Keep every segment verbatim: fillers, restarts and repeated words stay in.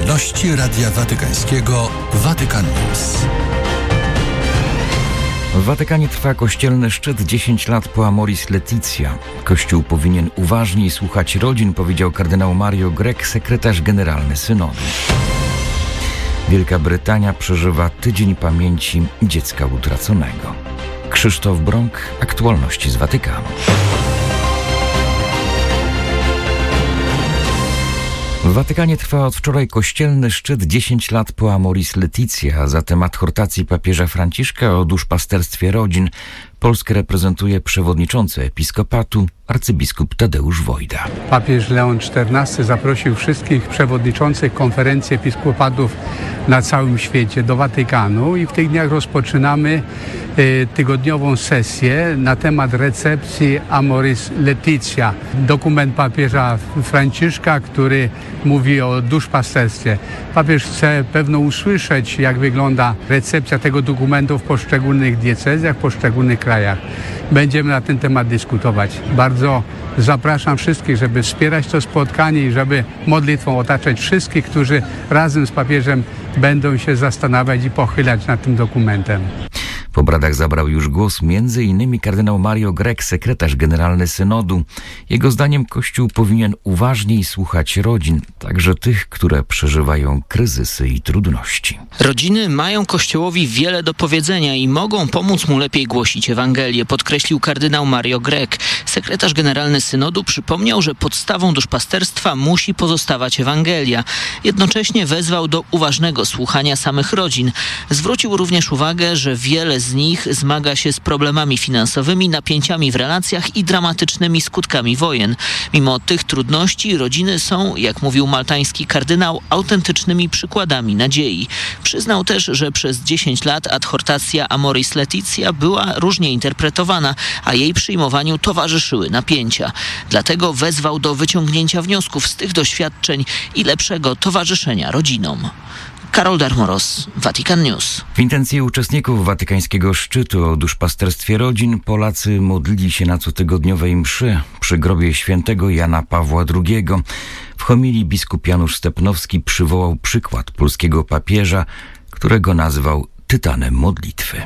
Aktualności Radia Watykańskiego Vatican News. W Watykanie trwa kościelny szczyt dziesięć lat po Amoris Laetitia. Kościół powinien uważniej słuchać rodzin, powiedział kardynał Mario Grech, sekretarz generalny synodu. Wielka Brytania przeżywa Tydzień Pamięci Dziecka Utraconego. Krzysztof Brąk, aktualności z Watykanu. W Watykanie trwa od wczoraj kościelny szczyt dziesięć lat po Amoris Laetitia, a zatem adhortacji papieża Franciszka o duszpasterstwie rodzin. Polskę reprezentuje przewodniczący episkopatu arcybiskup Tadeusz Wojda. Papież Leon czternasty zaprosił wszystkich przewodniczących konferencji episkopatów na całym świecie do Watykanu i w tych dniach rozpoczynamy y, tygodniową sesję na temat recepcji Amoris Laetitia. Dokument papieża Franciszka, który mówi o duszpasterstwie. Papież chce pewno usłyszeć, jak wygląda recepcja tego dokumentu w poszczególnych diecezjach, w poszczególnych krajach. Będziemy na ten temat dyskutować. Bardzo zapraszam wszystkich, żeby wspierać to spotkanie i żeby modlitwą otaczać wszystkich, którzy razem z papieżem będą się zastanawiać i pochylać nad tym dokumentem. W obradach zabrał już głos między innymi kardynał Mario Grech, sekretarz generalny synodu. Jego zdaniem Kościół powinien uważniej słuchać rodzin, także tych, które przeżywają kryzysy i trudności. Rodziny mają Kościołowi wiele do powiedzenia i mogą pomóc mu lepiej głosić Ewangelię, podkreślił kardynał Mario Grech. Sekretarz generalny synodu przypomniał, że podstawą duszpasterstwa musi pozostawać Ewangelia. Jednocześnie wezwał do uważnego słuchania samych rodzin. Zwrócił również uwagę, że wiele z nich zmaga się z problemami finansowymi, napięciami w relacjach i dramatycznymi skutkami wojen. Mimo tych trudności rodziny są, jak mówił maltański kardynał, autentycznymi przykładami nadziei. Przyznał też, że przez dziesięć lat adhortacja Amoris Laetitia była różnie interpretowana, a jej przyjmowaniu towarzyszyły napięcia. Dlatego wezwał do wyciągnięcia wniosków z tych doświadczeń i lepszego towarzyszenia rodzinom. Karol Darmoros, Vatican News. W intencji uczestników watykańskiego szczytu o duszpasterstwie rodzin Polacy modlili się na cotygodniowej mszy przy grobie świętego Jana Pawła drugiego. W homilii biskup Janusz Stepnowski przywołał przykład polskiego papieża, którego nazwał tytanem modlitwy.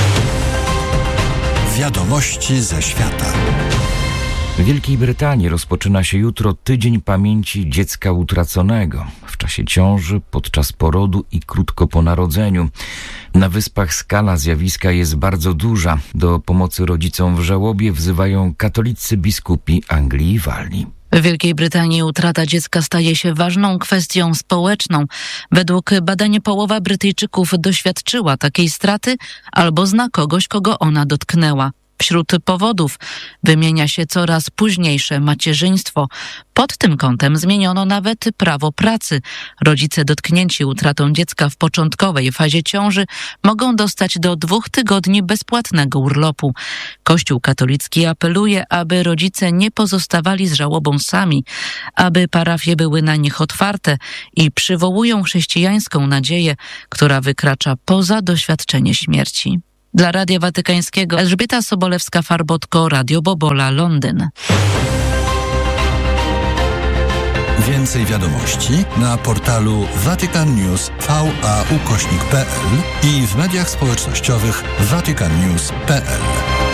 Wiadomości ze świata. W Wielkiej Brytanii rozpoczyna się jutro Tydzień Pamięci Dziecka Utraconego. W czasie ciąży, podczas porodu i krótko po narodzeniu. Na Wyspach skala zjawiska jest bardzo duża. Do pomocy rodzicom w żałobie wzywają katolicy biskupi Anglii i Walii. W Wielkiej Brytanii utrata dziecka staje się ważną kwestią społeczną. Według badania połowa Brytyjczyków doświadczyła takiej straty albo zna kogoś, kogo ona dotknęła. Wśród powodów wymienia się coraz późniejsze macierzyństwo. Pod tym kątem zmieniono nawet prawo pracy. Rodzice dotknięci utratą dziecka w początkowej fazie ciąży mogą dostać do dwóch tygodni bezpłatnego urlopu. Kościół katolicki apeluje, aby rodzice nie pozostawali z żałobą sami, aby parafie były na nich otwarte i przywołują chrześcijańską nadzieję, która wykracza poza doświadczenie śmierci. Dla Radia Watykańskiego Elżbieta Sobolewska-Farbotko, Radio Bobola, Londyn. Więcej wiadomości na portalu Vatican News V A ukośnik kropka p l i w mediach społecznościowych vatican news kropka p l.